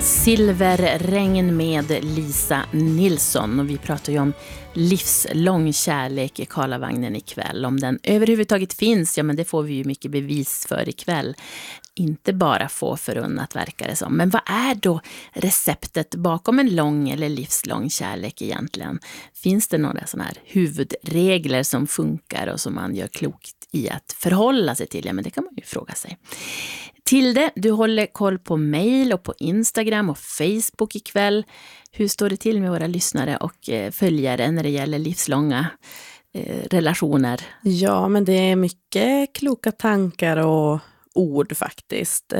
Silverregn med Lisa Nilsson, och vi pratar ju om livslång kärlek i Karlavagnen ikväll. Om den överhuvudtaget finns, ja men det får vi ju mycket bevis för ikväll. Inte bara få förunnat verkar det som. Men vad är då receptet bakom en lång eller livslång kärlek egentligen? Finns det några sådana här huvudregler som funkar och som man gör klokt i att förhålla sig till? Ja, men det kan man ju fråga sig. Tilde, du håller koll på mejl och på Instagram och Facebook ikväll. Hur står det till med våra lyssnare och följare när det gäller livslånga relationer? Ja, men det är mycket kloka tankar och ord faktiskt.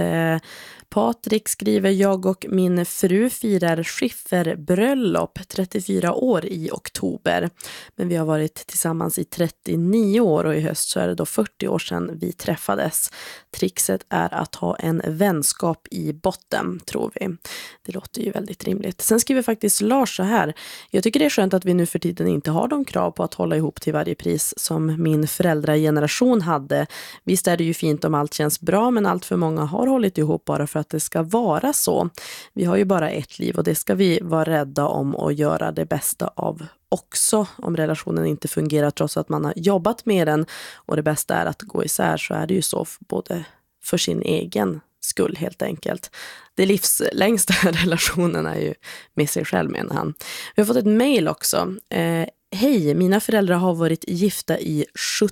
Patrik skriver: jag och min fru firar skifferbröllop 34 år i oktober. Men vi har varit tillsammans i 39 år och i höst så är det då 40 år sedan vi träffades. Trixet är att ha en vänskap i botten, tror vi. Det låter ju väldigt rimligt. Sen skriver faktiskt Lars så här: jag tycker det är skönt att vi nu för tiden inte har de krav på att hålla ihop till varje pris som min föräldrageneration hade. Visst är det ju fint om allt känns bra, men allt för många har hållit ihop bara för att det ska vara så. Vi har ju bara ett liv och det ska vi vara rädda om och göra det bästa av också. Om relationen inte fungerar trots att man har jobbat med den och det bästa är att gå isär, så är det ju så både för sin egen skull helt enkelt. Det livslängsta relationen är ju med sig själv, menar han. Vi har fått ett mejl också. Hej, mina föräldrar har varit gifta i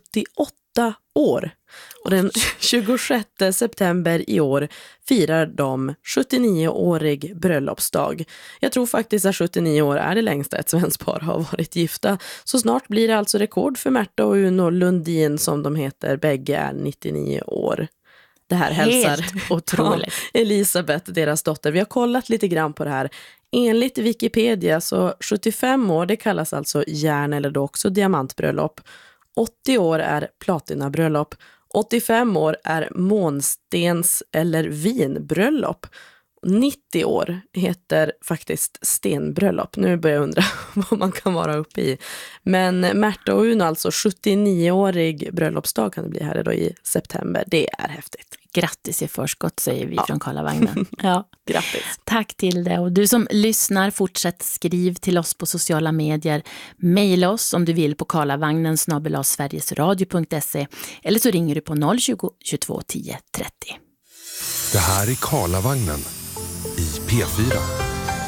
78 år. Och den 26 september i år firar de 79-årig bröllopsdag. Jag tror faktiskt att 79 år är det längsta ett svenskt par har varit gifta. Så snart blir det alltså rekord för Märta och Uno Lundin, som de heter. Bägge är 99 år. Det här hälsar otroligt. Elisabeth, deras dotter. Vi har kollat lite grann på det här. Enligt Wikipedia så 75 år, det kallas alltså järn eller då också diamantbröllop. 80 år är platinabröllop. 85 år är månstens- eller vinbröllop. 90 år heter faktiskt stenbröllop. Nu börjar jag undra vad man kan vara uppe i. Men Märta och Uno, alltså 79-årig bröllopsdag kan det bli här då i september. Det är häftigt. Grattis i förskott, säger vi från Karlavagnen. Ja, grattis. Tack till det. Och du som lyssnar, fortsätt skriv till oss på sociala medier. Maila oss om du vill på karlavagnen@sverigesradio.se eller så ringer du på 020 22 10 30. Det här är Karlavagnen i P4.